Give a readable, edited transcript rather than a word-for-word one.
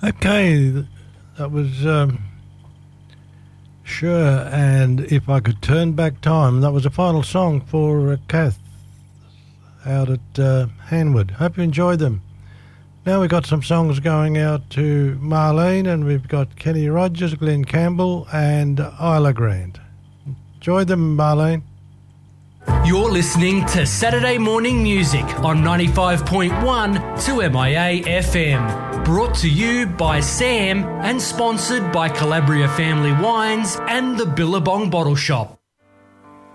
Okay, that was Sure, and If I Could Turn Back Time. That was the final song for Kath out at Hanwood. Hope you enjoyed them. Now we've got some songs going out to Marlene, and we've got Kenny Rogers, Glenn Campbell, and Isla Grant. Enjoy them, Marlene. You're listening to Saturday Morning Music on 95.1 2MIA FM. Brought to you by Sam and sponsored by Calabria Family Wines and the Billabong Bottle Shop.